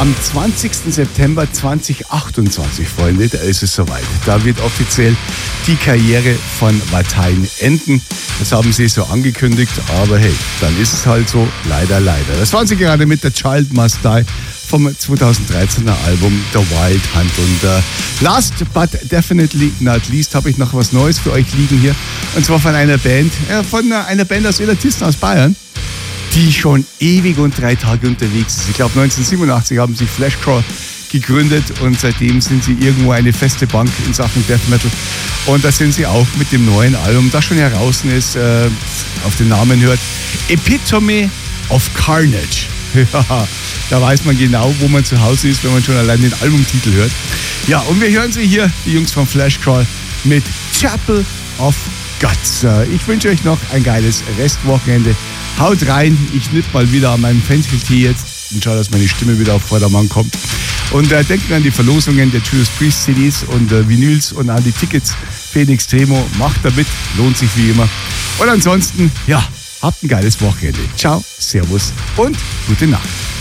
Am 20. September 2028, Freunde, da ist es soweit. Da wird offiziell die Karriere von Watain enden. Das haben sie so angekündigt, aber hey, dann ist es halt so, leider, leider. Das waren sie gerade mit The Child Must Die vom 2013er Album The Wild Hunt. Und last but definitely not least habe ich noch was Neues für euch liegen hier. Und zwar von einer Band, einer Band aus Illertissen aus Bayern, die schon ewig und 3 Tage unterwegs ist. Ich glaube 1987 haben sie Fleshcrawl gegründet und seitdem sind sie irgendwo eine feste Bank in Sachen Death Metal. Und da sind sie auch mit dem neuen Album, das schon heraus ist, auf den Namen hört, Epitome of Carnage. Ja, da weiß man genau, wo man zu Hause ist, wenn man schon allein den Albumtitel hört. Ja, und wir hören sie hier, die Jungs von Fleshcrawl, mit Chapel of Guts. Ich wünsche euch noch ein geiles Restwochenende. Haut rein, ich nipp mal wieder an meinem Fencheltee jetzt und schau, dass meine Stimme wieder auf Vordermann kommt. Und denken an die Verlosungen der Judas Priest CDs und Vinyls und an die Tickets für den Extremo. Macht damit, lohnt sich wie immer. Und ansonsten, ja, habt ein geiles Wochenende. Ciao, Servus und gute Nacht.